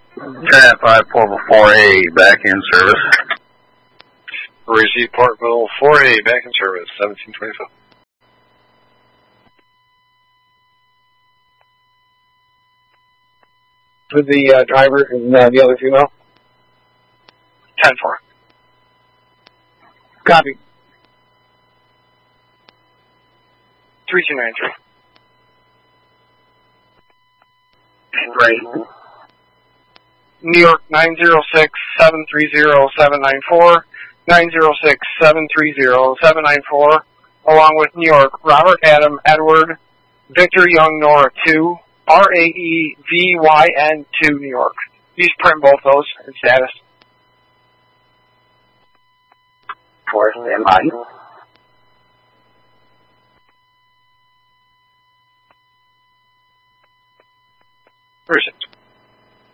Tran 5-4-4A, back in service. Receive Portville 4A, back in service, 1725. With the driver and the other female? 10-4. Copy. 3293. Great. New York 906-730-794, 906-730-794, along with New York Robert Adam Edward Victor Young Nora 2, RAEVYN 2 New York. Please print both those in status. 4, stand by. Where is it?